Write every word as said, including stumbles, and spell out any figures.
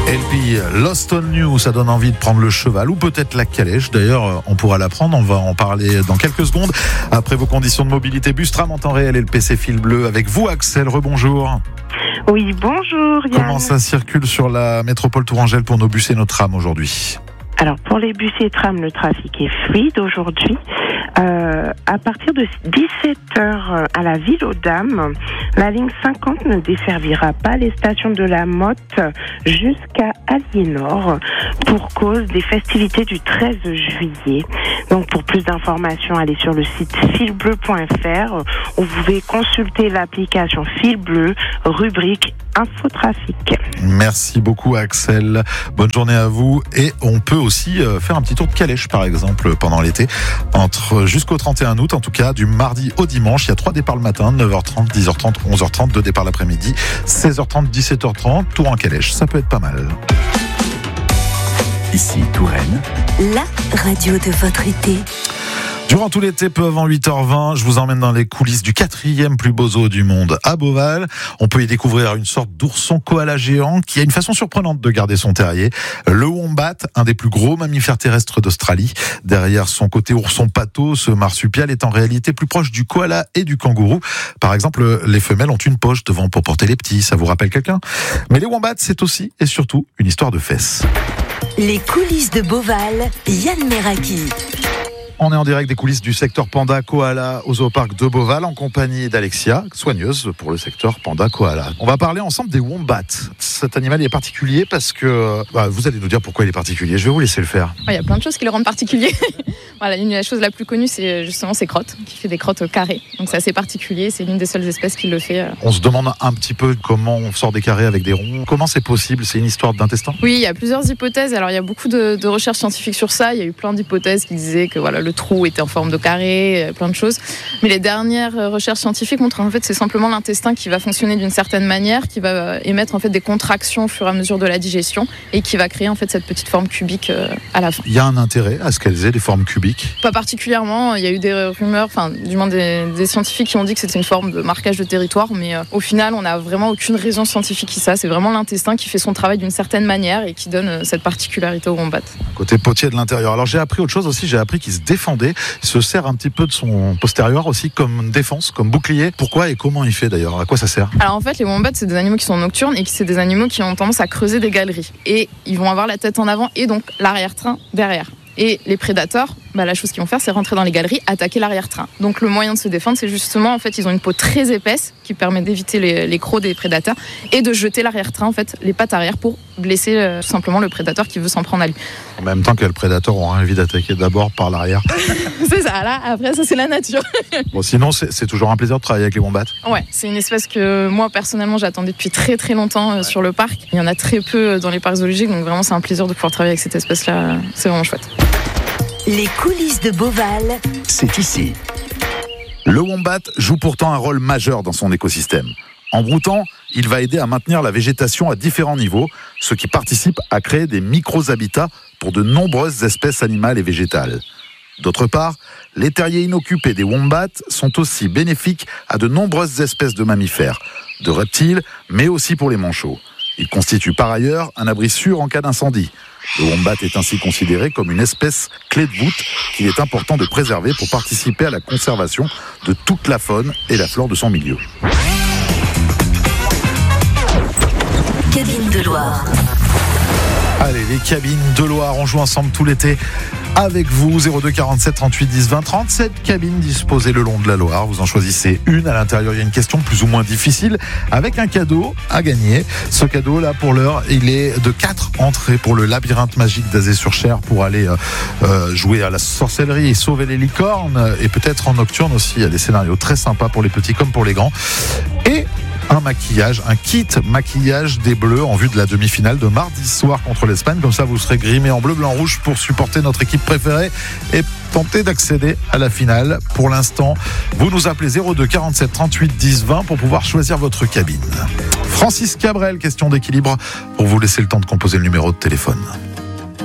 Et puis Lost on You, ça donne envie de prendre le cheval ou peut-être la calèche. D'ailleurs, on pourra la prendre. On va en parler dans quelques secondes. Après vos conditions de mobilité, bus tram en temps réel et le P C fil bleu. Avec vous, Axel, rebonjour. Oui, bonjour Yann. Comment ça circule sur la métropole tourangelle pour nos bus et nos trams aujourd'hui ? Alors pour les bus et trams, le trafic est fluide aujourd'hui. Euh, à partir de dix-sept heures à la ville aux Dames, la ligne cinquante ne desservira pas les stations de la Motte jusqu'à Aliénor pour cause des festivités du treize juillet. Donc pour plus d'informations, allez sur le site fil bleu point f r où vous pouvez consulter l'application Fil Bleu, rubrique Infotrafic. Merci beaucoup Axel. Bonne journée à vous. Et on peut aussi faire un petit tour de calèche par exemple pendant l'été, entre jusqu'au trente et un août en tout cas, du mardi au dimanche. Il y a trois départs le matin, neuf heures trente, dix heures trente, onze heures trente, deux départs l'après-midi, seize heures trente, dix-sept heures trente, tour en calèche. Ça peut être pas mal. Ici Touraine, la radio de votre été. Durant tout l'été, peu avant huit heures vingt, je vous emmène dans les coulisses du quatrième plus beau zoo du monde à Beauval. On peut y découvrir une sorte d'ourson koala géant qui a une façon surprenante de garder son terrier. Le wombat, un des plus gros mammifères terrestres d'Australie. Derrière son côté ourson pâteau, ce marsupial est en réalité plus proche du koala et du kangourou. Par exemple, les femelles ont une poche devant pour porter les petits. Ça vous rappelle quelqu'un ? Mais les wombats, c'est aussi et surtout une histoire de fesses. Les coulisses de Beauval, Yann Meraki. On est en direct des coulisses du secteur Panda Koala au Zooparc de Beauval en compagnie d'Alexia, soigneuse pour le secteur Panda Koala. On va parler ensemble des wombats. Cet animal est particulier parce que... Bah, vous allez nous dire pourquoi il est particulier. Je vais vous laisser le faire. Il y a plein de choses qui le rendent particulier. Voilà, une des choses la plus connue, c'est justement ses crottes, qui fait des crottes carrées. Donc c'est assez particulier, c'est l'une des seules espèces qui le fait. On se demande un petit peu comment on sort des carrés avec des ronds. Comment c'est possible ? C'est une histoire d'intestin ? Oui, il y a plusieurs hypothèses. Alors il y a beaucoup de, de recherches scientifiques sur ça. Il y a eu plein d'hypothèses qui disaient que voilà, le trou était en forme de carré, plein de choses. Mais les dernières recherches scientifiques montrent en fait c'est simplement l'intestin qui va fonctionner d'une certaine manière, qui va émettre en fait des contractions au fur et à mesure de la digestion et qui va créer en fait cette petite forme cubique à la fin. Il y a un intérêt à ce qu'elles aient des formes cubiques ? Pas particulièrement. Il y a eu des rumeurs, enfin du moins des, des scientifiques qui ont dit que c'était une forme de marquage de territoire, mais euh, au final on n'a vraiment aucune raison scientifique qui ça. C'est vraiment l'intestin qui fait son travail d'une certaine manière et qui donne euh, cette particularité au wombat. Côté potier de l'intérieur. Alors j'ai appris autre chose aussi, j'ai appris qu'il se défendait, il se sert un petit peu de son postérieur aussi comme défense, comme bouclier. Pourquoi et comment il fait d'ailleurs ? À quoi ça sert ? Alors en fait les wombats c'est des animaux qui sont nocturnes et qui c'est des animaux qui ont tendance à creuser des galeries. Et ils vont avoir la tête en avant et donc l'arrière-train derrière. Et les prédateurs, bah, la chose qu'ils vont faire, c'est rentrer dans les galeries, attaquer l'arrière-train. Donc le moyen de se défendre, c'est justement, en fait, ils ont une peau très épaisse qui permet d'éviter les, les crocs des prédateurs et de jeter l'arrière-train, en fait, les pattes arrière pour blesser euh, tout simplement le prédateur qui veut s'en prendre à lui. En même temps que le prédateur aura envie d'attaquer d'abord par l'arrière. C'est ça, là, après, ça c'est la nature. Bon, sinon, c'est, c'est toujours un plaisir de travailler avec les wombats. Ouais, c'est une espèce que moi, personnellement, j'attendais depuis très très longtemps euh, ouais. sur le parc. Il y en a très peu dans les parcs zoologiques, donc vraiment, c'est un plaisir de pouvoir travailler avec cette espèce-là. C'est vraiment chouette. Les coulisses de Beauval, c'est ici. Le wombat joue pourtant un rôle majeur dans son écosystème. En broutant, il va aider à maintenir la végétation à différents niveaux, ce qui participe à créer des micro-habitats pour de nombreuses espèces animales et végétales. D'autre part, les terriers inoccupés des wombats sont aussi bénéfiques à de nombreuses espèces de mammifères, de reptiles, mais aussi pour les manchots. Ils constituent par ailleurs un abri sûr en cas d'incendie. Le wombat est ainsi considéré comme une espèce clé de voûte qu'il est important de préserver pour participer à la conservation de toute la faune et la flore de son milieu. Cabine de Loire. Allez, les cabines de Loire, on joue ensemble tout l'été avec vous. Zéro deux quarante-sept trente-huit dix vingt trente-sept cabines disposées le long de la Loire. Vous en choisissez une. À l'intérieur, il y a une question plus ou moins difficile avec un cadeau à gagner. Ce cadeau, là, pour l'heure, il est de quatre entrées pour le labyrinthe magique d'Azay-sur-Cher pour aller euh, euh, jouer à la sorcellerie et sauver les licornes. Et peut-être en nocturne aussi. Il y a des scénarios très sympas pour les petits comme pour les grands. Et un maquillage, un kit maquillage des Bleus en vue de la demi-finale de mardi soir contre l'Espagne. Comme ça, vous serez grimé en bleu, blanc, rouge pour supporter notre équipe préférée et tenter d'accéder à la finale. Pour l'instant, vous nous appelez zéro deux quarante-sept trente-huit dix vingt pour pouvoir choisir votre cabine. Francis Cabrel, question d'équilibre pour vous laisser le temps de composer le numéro de téléphone.